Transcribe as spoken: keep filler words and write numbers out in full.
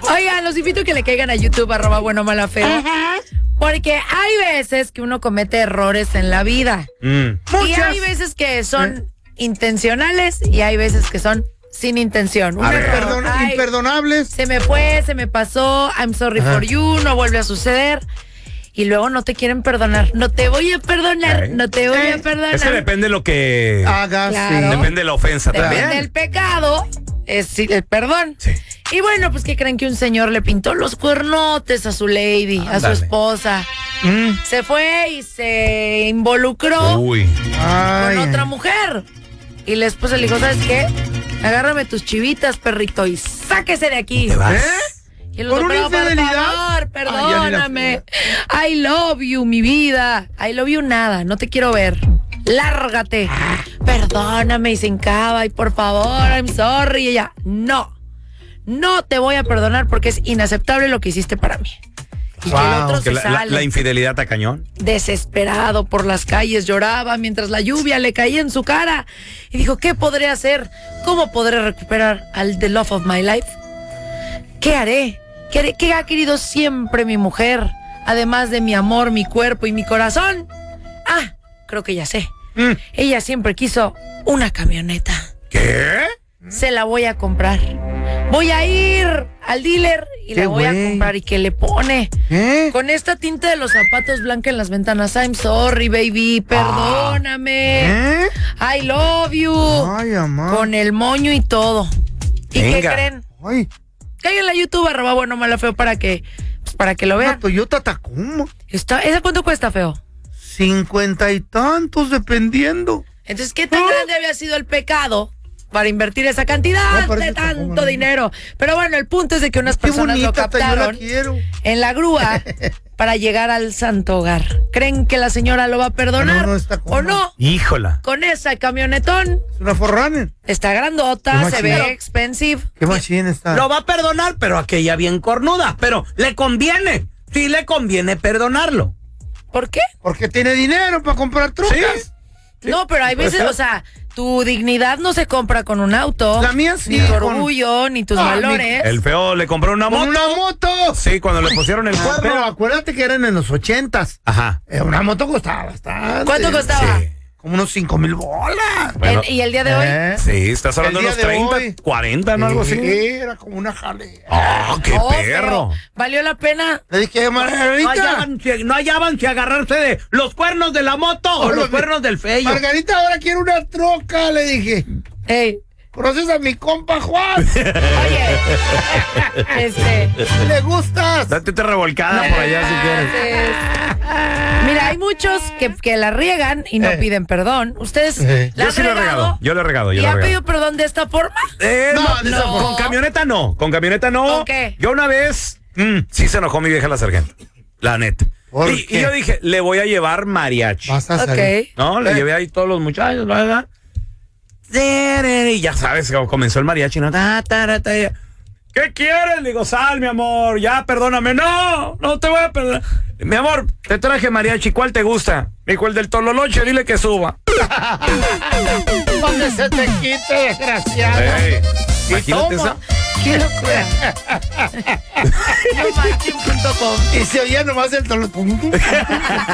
Oigan, los invito a que le caigan a YouTube, arroba bueno, mala, feo. Ajá. Porque hay veces que uno comete errores en la vida. Mm. Y hay veces que son ¿Eh? intencionales y hay veces que son sin intención. Un error. Perdón, Ay, imperdonables. Se me fue, se me pasó, I'm sorry Ajá. for you, no vuelve a suceder. Y luego no te quieren perdonar. No te voy a perdonar, ¿Eh? no te voy ¿Eh? a perdonar. Es que depende de lo que hagas. Claro. Sí. Depende de la ofensa depende también. Depende del pecado, es el perdón. Sí. Y bueno, pues que creen que un señor le pintó los cuernotes a su lady, Ándale. a su esposa. Mm. Se fue y se involucró Uy. con otra mujer. Y la esposa le dijo, ¿sabes qué? Agárrame tus chivitas, perrito, y sáquese de aquí. ¿Te vas? ¿Eh? Y el otro, pero, por favor, perdóname. Ay, I love you, mi vida. I love you nada, no te quiero ver. Lárgate. Perdóname, y se hincaba, y por favor, I'm sorry. Y ella, no. No te voy a perdonar porque es inaceptable lo que hiciste para mí. Y wow. que el otro que se la, sale. La, la infidelidad a cañón. Desesperado por las calles, lloraba mientras la lluvia le caía en su cara. Y dijo, ¿qué podré hacer? ¿Cómo podré recuperar al the love of my life? ¿Qué haré? ¿Qué haré? ¿Qué ha querido siempre mi mujer? Además de mi amor, mi cuerpo y mi corazón. Ah, creo que ya sé. Mm. Ella siempre quiso una camioneta. ¿Qué? Se la voy a comprar. Voy a ir al dealer y la voy güey? a comprar. ¿Y qué le pone? ¿Eh? Con esta tinta de los zapatos blanca en las ventanas. I'm sorry, baby. Perdóname. ¿Eh? I love you. Ay, amá. Con el moño y todo. ¿Y Venga. qué creen? Ay. Caigan en la YouTube, arroba bueno, mala, feo, para que, pues, para que lo vean. Una Toyota Tacoma. Está, ¿esa cuánto cuesta, feo? Cincuenta y tantos, dependiendo. Entonces, ¿qué tan ¿Ah? grande había sido el pecado para invertir esa cantidad no, de tanto Tacoma, dinero? Pero bueno, el punto es de que unas Qué personas bonita, lo captaron la en la grúa para llegar al santo hogar. ¿Creen que la señora lo va a perdonar? No, no está ¿O no? Híjola. Con esa camionetón. Es una Forerunner. Está grandota, se ve expensive. ¿Qué machine está? Lo va a perdonar, pero aquella bien cornuda. Pero le conviene. Sí le conviene perdonarlo. ¿Por qué? Porque tiene dinero para comprar trucas. ¿Sí? Sí. No, pero hay veces, o sea, tu dignidad no se compra con un auto. La mía sí. Ni tu orgullo, ni tus ah, valores. El feo le compró una moto. ¿Una moto? Sí, cuando le pusieron el cuerno. Pero acuérdate que eran en los ochentas. Ajá. Eh, una moto costaba bastante. ¿Cuánto costaba? Sí. Como unos cinco mil bolas. Bueno, ¿Y el día de hoy? Eh, sí, estás hablando de unos treinta, de cuarenta, ¿no? Algo así. Sí, era como una jalea. ¡Oh, qué oh, perro! ¿Valió la pena? Le dije, Margarita. No hallaban, no hallaban si agarrarse de los cuernos de la moto o, o los cuernos del feyo. Margarita, ahora quiero una troca, le dije. Ey. ¿Conoces a mi compa Juan? Oye, este... ¿Le gustas? Date te revolcada por allá si quieres. Mira, hay muchos que, que la riegan y no eh. piden perdón. ¿Ustedes eh. la Yo han sí lo he regado. Yo lo he regado. Yo ¿Y lo he han regado. pedido perdón de esta forma? Eh, no, no, no, no. Con camioneta no. Con camioneta no. ¿Con qué? Yo una vez, mmm, sí se enojó mi vieja la sargenta. La neta. Y, y yo dije, le voy a llevar mariachi. Vas a okay. No, le eh. llevé ahí todos los muchachos, ¿verdad? Y ya sabes, comenzó el mariachi, ¿no? Ta, ta, ta, ta. ¿Qué quieres? Le digo, sal, mi amor, ya, perdóname. No, no te voy a perdonar. Mi amor, te traje mariachi, ¿cuál te gusta? Me dijo, el del Tololoche, dile que suba. ¿Dónde se te quite, desgraciado? Hey, imagínate esa. ¡Qué locura! No marchen punto com. Y se oía nomás el Tololoche.